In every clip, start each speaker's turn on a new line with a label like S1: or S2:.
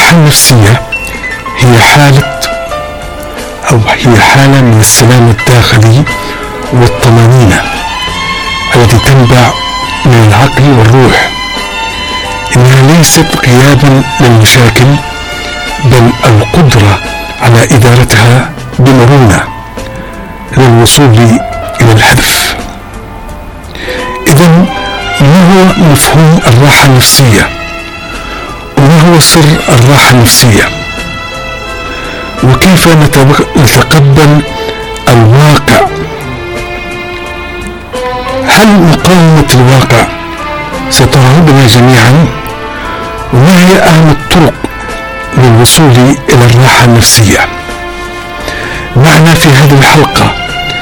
S1: الراحة النفسية هي حالة من السلام الداخلي والطمأنينة التي تنبع من العقل والروح. إنها ليست غيابا للمشاكل، بل القدرة على إدارتها بمرونة للوصول إلى الهدف. إذن ما هو مفهوم الراحة النفسية؟ وما هو سر الراحة النفسية؟ وكيف نتقبل الواقع؟ هل مقاومة الواقع سترهبنا جميعا؟ وما هي أهم الطرق للوصول إلى الراحة النفسية؟ معنا في هذه الحلقة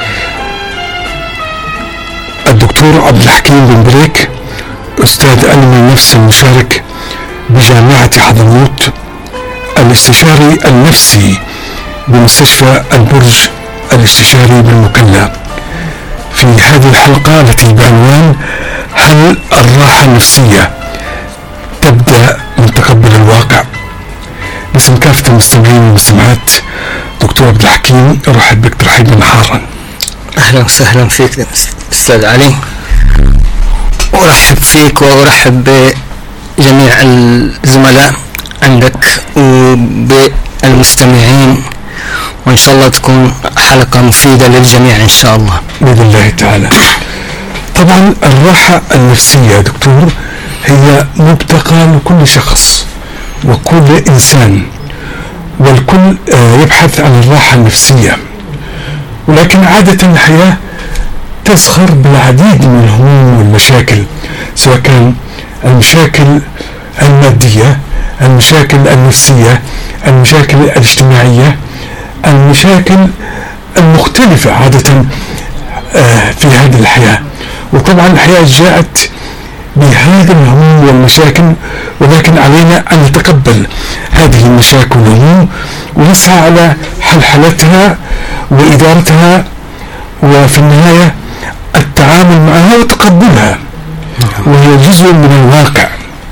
S1: الدكتور عبد الحكيم بن بريك، أستاذ علم النفس المشارك بجامعة حضرموت، الاستشاري النفسي بمستشفى البرج الاستشاري بالمكلا، في هذه الحلقة التي بعنوان هل الراحة النفسية تبدأ من تقبل الواقع؟ باسم كافة المستمعين والمستمعات، دكتور عبد الحكيم، أرحب بك ترحيبا حارا.
S2: أهلا وسهلا فيك أستاذ علي، أرحب فيك وأرحب بجميع الزملاء عندك وبالمستمعين، وإن شاء الله تكون حلقة مفيدة للجميع إن شاء الله
S1: بإذن الله تعالى. طبعا الراحة النفسية دكتور هي مبتغى لكل شخص وكل إنسان، والكل يبحث عن الراحة النفسية، ولكن عادة الحياة تزخر بالعديد من الهموم والمشاكل، سواء كان المشاكل المادية، المشاكل النفسية، المشاكل الاجتماعية، المشاكل المختلفة عادة في هذه الحياة. وطبعا الحياة جاءت بهذه الهموم والمشاكل، ولكن علينا أن نتقبل هذه المشاكل والهموم ونسعى على حلحلتها وإدارتها، وفي النهاية التعامل معها وتقبلها، وهي جزء من الواقع.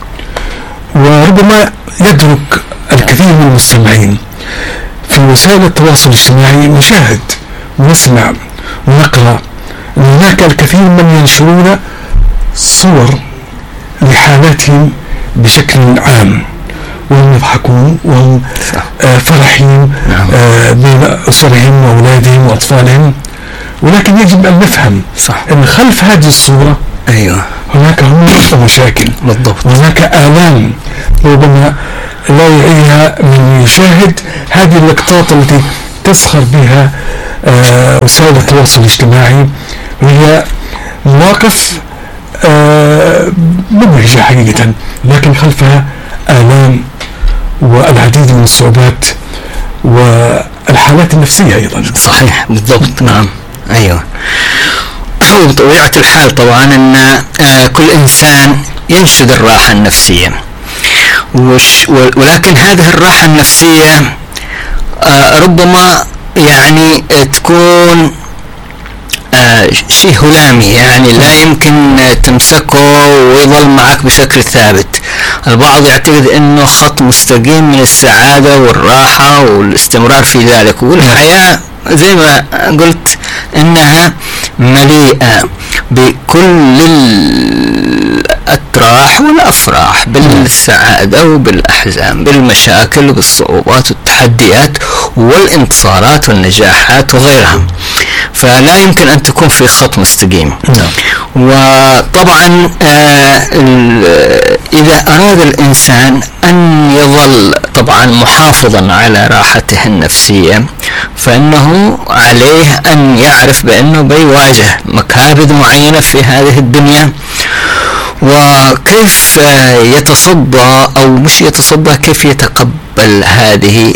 S1: وربما يدرك الكثير من المستمعين في وسائل التواصل الاجتماعي، نشاهد ونسمع ونقرأ أن هناك الكثير من ينشرون صور لحالاتهم بشكل عام، وهم يضحكون وهم فرحين بين أسرهم وأولادهم وأطفالهم، ولكن يجب أن نفهم أن خلف هذه الصورة هناك هموم ومشاكل، وهناك آلام ربما لا يعيها من يشاهد هذه اللقطات التي تسخر بها وسائل التواصل الاجتماعي، وهي مواقف مبهجة حقيقة، لكن خلفها آلام والعديد من الصعوبات والحالات النفسية أيضا.
S2: صحيح بالضبط. نعم أيوة. وبطبيعة الحال طبعا أن كل إنسان ينشد الراحة النفسية، ولكن هذه الراحة النفسية ربما يعني تكون شيء هلامي، يعني لا يمكن تمسكه ويظل معك بشكل ثابت. البعض يعتقد انه خط مستقيم من السعادة والراحة والاستمرار في ذلك، والحياة زي ما قلت انها مليئة بكل الأتراح والأفراح، بالسعادة وبالأحزان، بالمشاكل وبالصعوبات والتحديات والانتصارات والنجاحات وغيرها، فلا يمكن أن تكون في خط مستقيم. وطبعا إذا أراد الإنسان أن يظل طبعا محافظا على راحته النفسية، فإنه عليه أن يعرف بأنه بيواجه مكابد معينة في هذه الدنيا، وكيف يتصدى أو مش يتصدى، كيف يتقبل هذه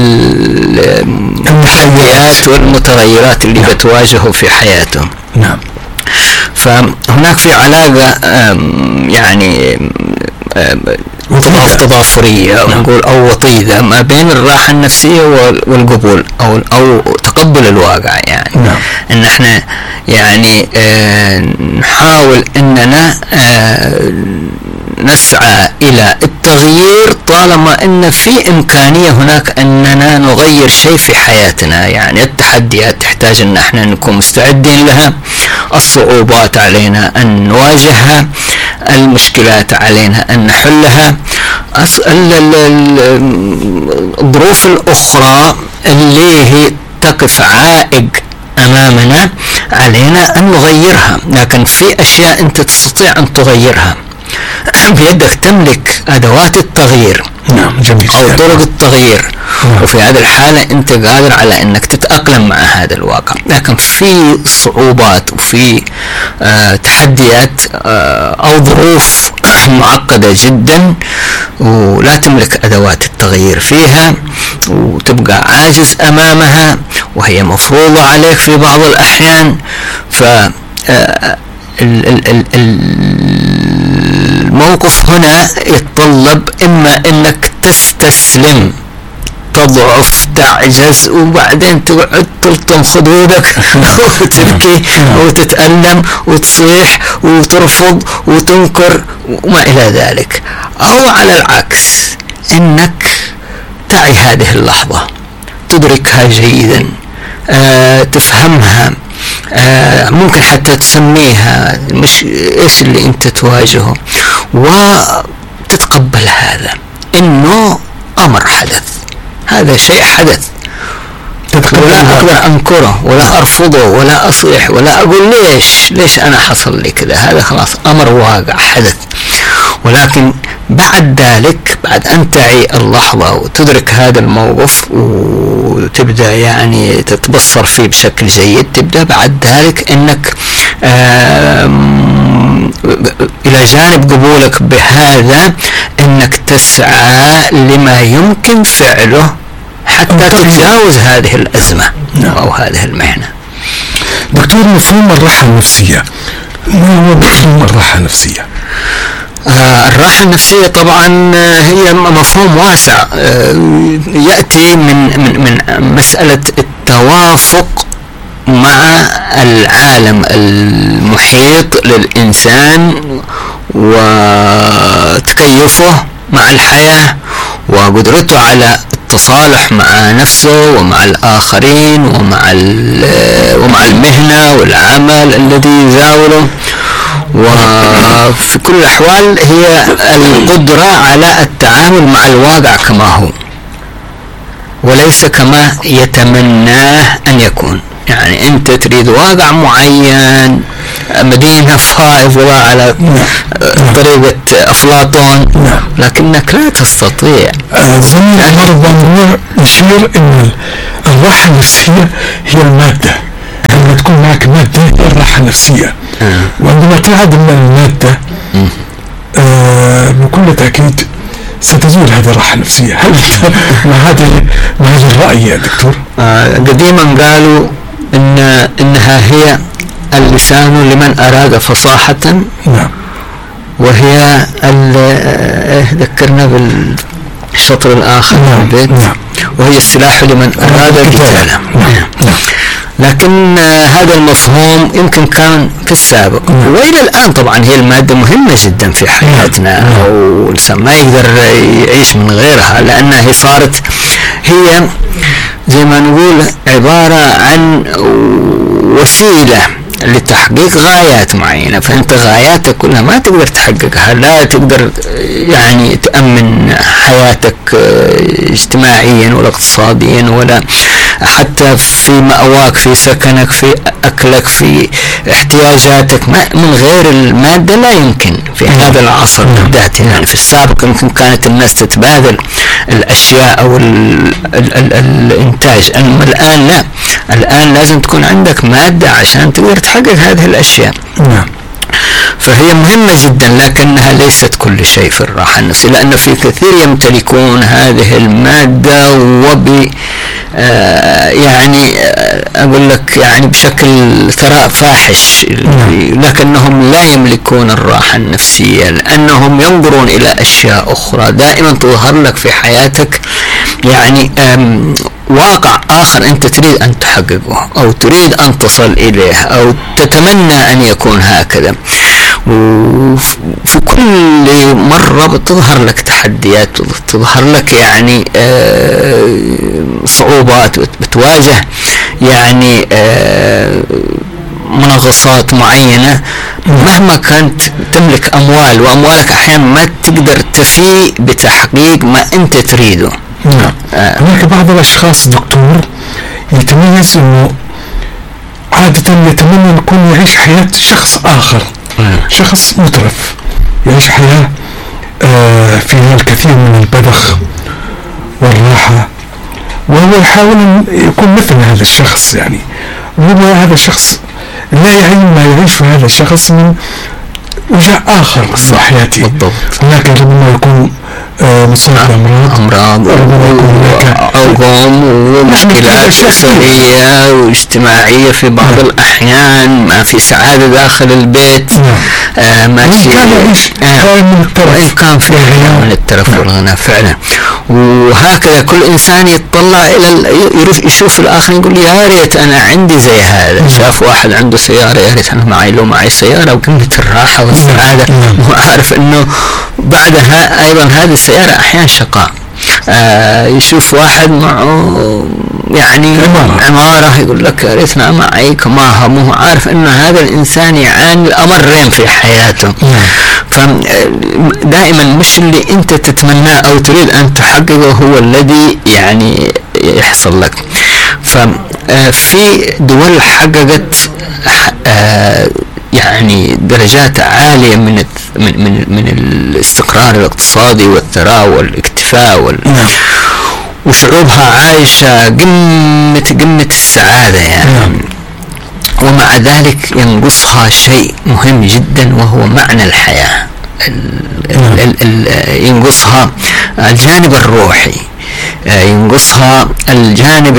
S2: التحديات والمتغيرات اللي بتواجهه في حياته.
S1: نعم.
S2: فهناك في علاقة يعني تضافرية أو وطيدة ما بين الراحة النفسية والقبول أو تقبل الواقع، يعني
S1: نعم.
S2: إن إحنا يعني نحاول إننا نسعى إلى التغيير طالما أن في إمكانية هناك أننا نغير شيء في حياتنا. يعني التحديات تحتاج أن احنا نكون مستعدين لها، الصعوبات علينا أن نواجهها، المشكلات علينا أن نحلها، الظروف الأخرى اللي هي تقف عائق أمامنا علينا أن نغيرها. لكن في أشياء أنت تستطيع أن تغيرها بيدك، تملك أدوات التغيير أو طرق التغيير، وفي هذه الحالة أنت قادر على أنك تتأقلم مع هذا الواقع. لكن في صعوبات وفي تحديات أو ظروف معقدة جدا ولا تملك أدوات التغيير فيها، وتبقى عاجز أمامها، وهي مفروضة عليك في بعض الأحيان. الموقف هنا يتطلب إما أنك تستسلم، تضعف، تعجز، وبعدين تقعد تلطم خدودك وتبكي وتتألم وتصيح وترفض وتنكر وما إلى ذلك، أو على العكس أنك تعي هذه اللحظة، تدركها جيدا، تفهمها، ممكن حتى تسميها مش إيش اللي أنت تواجهه، وتتقبل هذا إنه أمر حدث، هذا شيء حدث، ولا أقدر أنكره ولا أرفضه ولا أصيح ولا أقول ليش أنا حصل لي كذا، هذا خلاص أمر واقع حدث. ولكن بعد ذلك، بعد أن تعي اللحظة وتدرك هذا الموقف وتبدأ يعني تتبصر فيه بشكل جيد، تبدأ بعد ذلك أنك إلى جانب قبولك بهذا أنك تسعى لما يمكن فعله حتى تتجاوز هذه الأزمة أو هذه المحنة.
S1: دكتور، مفهوم الراحة النفسية، ما هو مفهوم الراحة النفسية؟
S2: الراحة النفسية طبعا هي مفهوم واسع، يأتي من مسألة التوافق مع العالم المحيط للإنسان وتكيفه مع الحياة وقدرته على التصالح مع نفسه ومع الآخرين ومع المهنة والعمل الذي يزاوله. وفي كل الأحوال هي القدرة على التعامل مع الواقع كما هو وليس كما يتمناه أن يكون. يعني أنت تريد واقع معين، مدينة فائضة على طريقة أفلاطون، لكنك لا تستطيع.
S1: زميل عمر يشير أن الراحة النفسية هي المادة، لما تكون معك مادة هي الراحة النفسية، وعندما تعدم المادة بكل تأكيد ستزول هذه الراحة النفسية. هل مع هذا الرأي يا دكتور؟
S2: قديما قالوا إنها هي اللسان لمن أراد فصاحة، وهي ذكرنا بالشطر الآخر من البيت، وهي السلاح لمن أراد قتاله. لكن هذا المفهوم يمكن كان في السابق وإلى الآن طبعا هي المادة مهمة جدا في حياتنا، والإنسان ما يقدر يعيش من غيرها، لأنها هي صارت هي زي ما نقول عبارة عن وسيلة لتحقيق غايات معينة. فأنت غاياتك كلها ما تقدر تحققها، لا تقدر يعني تأمن حياتك اجتماعيا ولا اقتصاديا ولا حتى في مأواك، في سكنك، في أكلك، في احتياجاتك، من غير المادة لا يمكن. في هذا العصر بالذات، يعني في السابق يمكن كانت الناس تتبادل الأشياء أو الإنتاج، أما الآن لا، الآن لازم تكون عندك مادة عشان تقدر تحقق هذه الأشياء. فهي مهمة جدا، لكنها ليست كل شيء في الراحة النفسية، لأن في كثير يمتلكون هذه المادة يعني أقول لك يعني بشكل ثراء فاحش، لكنهم لا يملكون الراحة النفسية، لأنهم ينظرون إلى أشياء أخرى دائما تظهر لك في حياتك، يعني واقع آخر أنت تريد أن تحققه أو تريد أن تصل إليه أو تتمنى أن يكون هكذا. وفي كل كل مرة بتظهر لك تحديات، بتظهر لك يعني صعوبات، بتواجه يعني منغصات معينة. مهما كانت تملك أموال، وأموالك أحيانا ما تقدر تفي بتحقيق ما أنت تريده.
S1: نعم. هناك بعض الأشخاص دكتور يتميز أنه عادة يتمنى أن يكون يعيش حياة شخص آخر، شخص مترف، يعيش حياة فيها الكثير من البذخ والراحة، وهو يحاول أن يكون مثل هذا الشخص. يعني ربما هذا الشخص لا يعين ما يعيشه هذا الشخص من وجع آخر في حياته.
S2: بالضبط.
S1: لكن ربما يكون مصاب
S2: أمراض وعقم ومشكلات أسرية واجتماعية في بعض الأحيان، ما في سعادة داخل البيت. ما في وإن كان في من الترف والغنى فعلا. وهكذا كل إنسان يتطلع إلى يشوف الآخر يقول يا ريت أنا عندي زي هذا. شاف واحد عنده سيارة، يا ريت أنا معي لو معي سيارة، وقمة الراحة والسعادة. وعارف إنه بعدها أيضا هذه السيارة أحيانا شقاء. يشوف واحد معه يعني عمارة يقول لك يا ريتنا معي كما همه، عارف إنه هذا الإنسان يعاني الأمرين في حياته. فدائما مش اللي أنت تتمناه أو تريد أن تحققه هو الذي يعني يحصل لك. ففي دول حققت يعني درجات عالية من الاستقرار الاقتصادي والثراء والاكتفاء وشعوبها عايشة قمة السعادة يعني. ومع ذلك ينقصها شيء مهم جدا، وهو معنى الحياة. ينقصها الجانب الروحي، ينقصها الجانب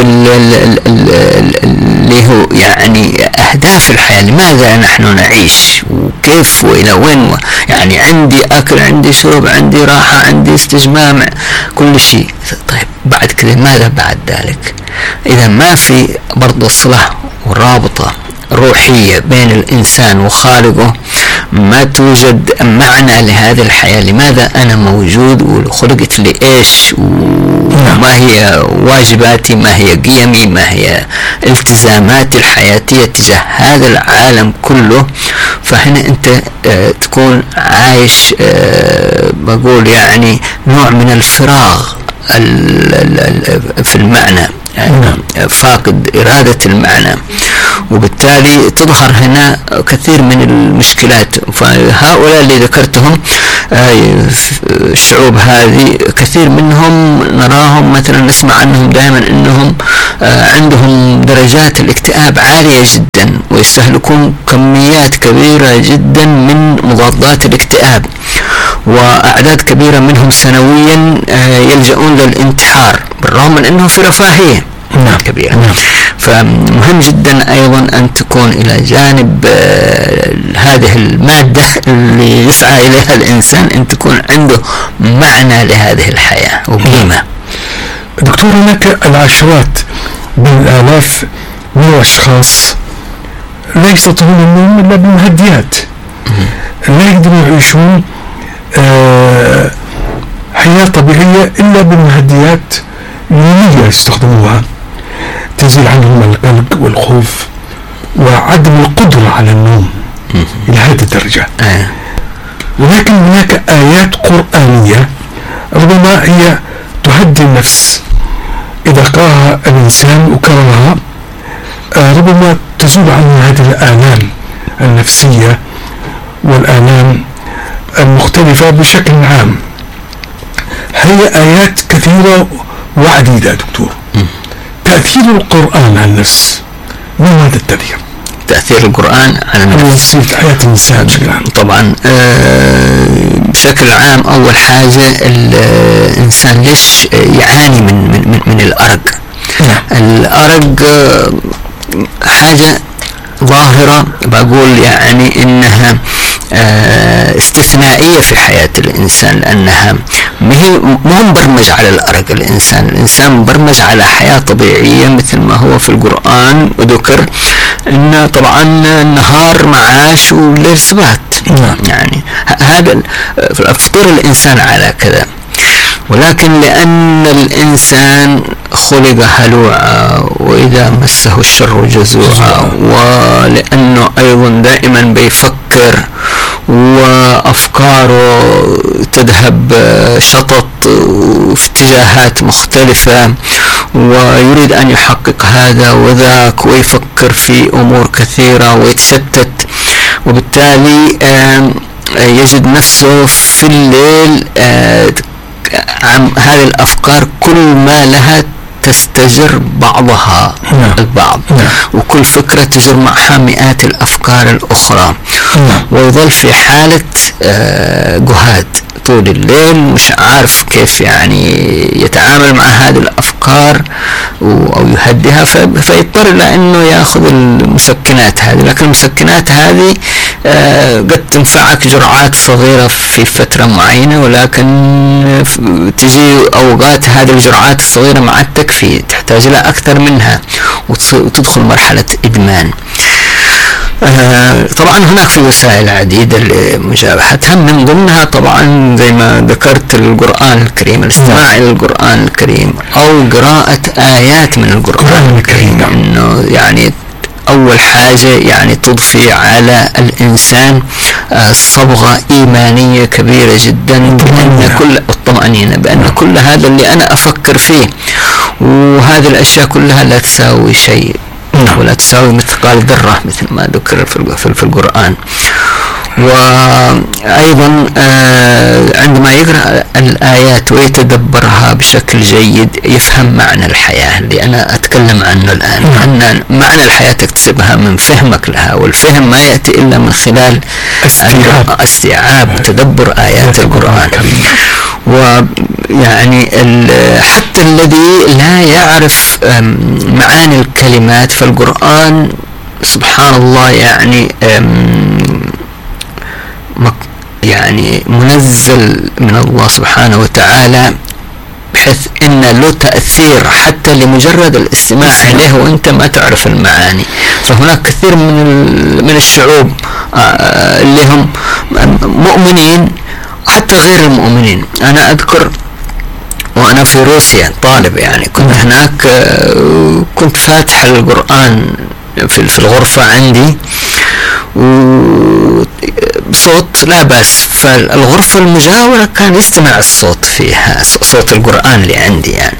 S2: اللي هو يعني أهداف الحياة. لماذا نحن نعيش وكيف وإلى وين؟ يعني عندي أكل، عندي شرب، عندي راحة، عندي استجمام، كل شيء. طيب بعد كده ماذا بعد ذلك؟ إذا ما في برضو صلة ورابطة روحية بين الإنسان وخالقه، ما توجد معنى لهذه الحياة. لماذا أنا موجود وخلقت لإيش، وما هي واجباتي، ما هي قيمي، ما هي التزاماتي الحياتية تجاه هذا العالم كله. فهنا أنت تكون عايش بقول يعني نوع من الفراغ في المعنى، يعني فاقد إرادة المعنى، وبالتالي تظهر هنا كثير من المشكلات. فهؤلاء اللي ذكرتهم الشعوب هذه كثير منهم نراهم مثلا نسمع عنهم دائما انهم عندهم درجات الاكتئاب عالية جدا، ويستهلكون كميات كبيرة جدا من مضادات الاكتئاب، وأعداد كبيرة منهم سنويا يلجؤون للانتحار بالرغم من أنه في رفاهية كبيرة. فمهم جدا أيضا أن تكون إلى جانب هذه المادة اللي يسعى إليها الإنسان، أن تكون عنده معنى لهذه الحياة وقيمة.
S1: دكتور، هناك العشرات بالآلاف من الأشخاص لا يستطيعون النوم إلا بالمهدئات، لا يقدرون يعيشون حياة طبيعية إلا بالمهدئات يومية يستخدموها، تزيل عنهم القلق والخوف وعدم القدرة على النوم إلى هذه الدرجة. ولكن هناك آيات قرآنية ربما هي تهدي النفس، إذا قرأها الإنسان وكررها ربما تزول عنه هذه الآلام النفسية والآلام المختلفة بشكل عام. هي آيات كثيرة وعديدة دكتور. تأثير القرآن على النفس، ما هذا التأثير؟
S2: تأثير القرآن على النفس
S1: في حياة الإنسان بشكل عام.
S2: طبعا بشكل عام أول حاجة الإنسان ليش يعاني من الأرق؟ الأرق حاجة ظاهرة بقول يعني إنها استثنائية في حياة الإنسان، لأنها مو مبرمج على الأرق. الإنسان مبرمج على حياة طبيعية مثل ما هو في القرآن وذكر إن طبعا النهار معاش والليل سبات. يعني هذا فطر الإنسان على كذا. ولكن لأن الإنسان خلق هلوعا وإذا مسه الشر جزوعا، ولأنه أيضا دائما بيفكر وأفكاره تذهب شطط في اتجاهات مختلفة، ويريد أن يحقق هذا وذاك ويفكر في أمور كثيرة ويتشتت، وبالتالي يجد نفسه في الليل هذه الأفكار كل ما لها تستجر بعضها البعض، وكل فكرة تجر معها مئات الأفكار الأخرى، ويظل في حالة جهاد طول الليل، مش عارف كيف يعني يتعامل مع هذه الأفكار أو يهديها، فيضطر لأنه يأخذ المسكنات هذه. لكن المسكنات هذه قد تنفعك جرعات صغيرة في فترة معينة، ولكن تجي أوقات هذه الجرعات الصغيرة ما عاد تكفي، تحتاج لها أكثر منها وتدخل مرحلة إدمان. طبعا هناك في وسائل عديدة لمجابحتها، من ضمنها طبعا زي ما ذكرت القرآن الكريم، الاستماع إلى القرآن الكريم أو قراءة آيات من القرآن الكريم، إنه يعني أول حاجة يعني تضفي على الإنسان صبغة إيمانية كبيرة جدا، بأن كل الطمأنينة بأن كل هذا اللي أنا أفكر فيه وهذه الأشياء كلها لا تساوي شيء ولا تساوي مثقال ذرة مثل ما ذكر في القرآن. وأيضا عندما يقرأ الآيات ويتدبرها بشكل جيد يفهم معنى الحياة اللي أنا أتكلم عنه الآن، أن معنى الحياة تكتسبها من فهمك لها، والفهم ما يأتي إلا من خلال استيعاب تدبر آيات القرآن. ويعني حتى الذي لا يعرف معاني الكلمات فالقرآن سبحان الله يعني منزل من الله سبحانه وتعالى، بحيث ان له تأثير حتى لمجرد الاستماع اليه وانت ما تعرف المعاني. فهناك كثير من الشعوب اللي هم مؤمنين حتى غير المؤمنين. انا اذكر وانا في روسيا طالب، يعني كنت هناك، كنت فاتح القرآن في الغرفة عندي وصوت لا بأس، فالغرفة المجاورة كان يستمع الصوت فيها، صوت القرآن اللي عندي يعني.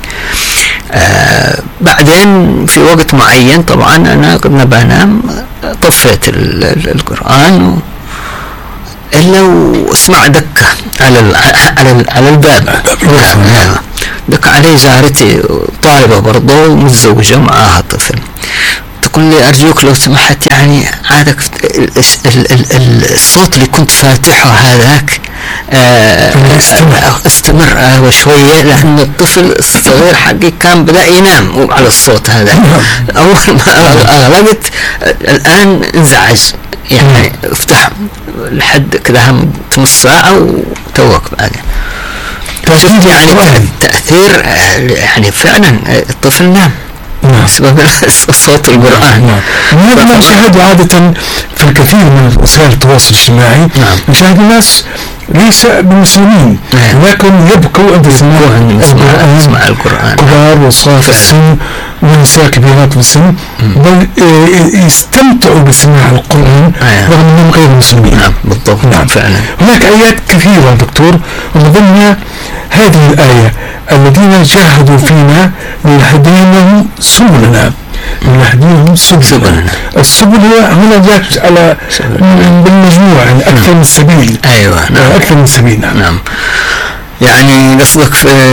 S2: بعدين في وقت معين طبعا أنا كنا بنام طفيت القرآن إلا واسمع دكة على الباب. دك علي جارتي طالبة برضو متزوجة معاها طفل، تقول لي أرجوك لو سمحت يعني عادك الصوت اللي كنت فاتحه هذاك استمر وشوية، لأن الطفل الصغير حقي كان بدأ ينام على الصوت هذا. أول ما أغلقت الآن انزعج، يعني افتح لحد كذا نص ساعة وتوك بعدين. يعني تأثير يعني فعلا الطفل نام بسبب صوت القرآن.
S1: هذا ما نشاهده عادة في الكثير من وسائل التواصل الاجتماعي. نشاهد الناس ليس بمسلمين لكن يبكوا عند سماع القرآن، كبار وصغار في السن ونساء كبيرات في السن، بل يستمتعوا بسماع القرآن رغم أنهم غير مسلمين.
S2: بالضبط. فعلا
S1: هناك آيات كثيرة دكتور، ومن ضمنها هذه الآية: الذين جاهدوا فينا لنهدينهم سبلنا. السبل هنا جاءت على بالمجموع يعني أكثر من سبيل.
S2: أيوة نعم.
S1: أكثر من سبيل.
S2: نعم. يعني قصدك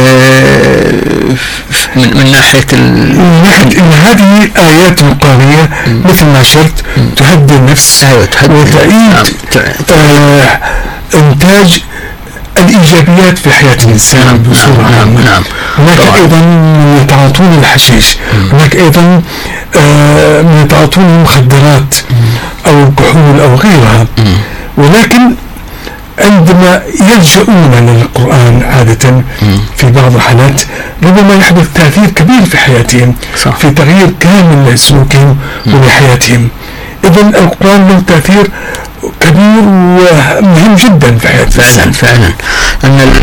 S2: من ناحية
S1: إن هذه آيات قرآنية مثل ما شرت تهدي النفس.
S2: أيوة
S1: وتعيد إنتاج الإيجابيات في حياة الإنسان بصورة عامة. هناك أيضا من يتعاطون الحشيش، هناك أيضا من يتعاطون المخدرات أو الكحول أو غيرها، ولكن عندما يلجؤون للقرآن عادة في بعض الحالات ربما يحدث تأثير كبير في حياتهم، في تغيير كامل لسلوكهم ولحياتهم. إذن القرآن له تأثير كبير ومهم جدا في حياة الإنسان.
S2: فعلا أن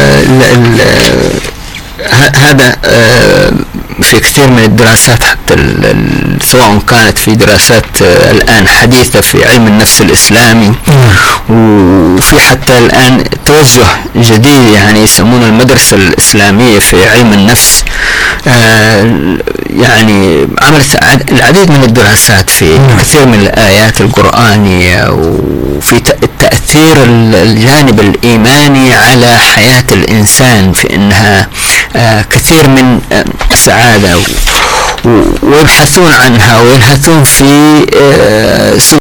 S2: هذا في كثير من الدراسات، حتى سواء كانت في دراسات الآن حديثة في علم النفس الإسلامي، وفي حتى الآن توجه جديد يعني يسمونه المدرسة الإسلامية في علم النفس، يعني عملت العديد من الدراسات في كثير من الآيات القرآنية، وفي تأثير الجانب الإيماني على حياة الإنسان في أنها كثير من السعادة، ويبحثون عنها ويبحثون في سبل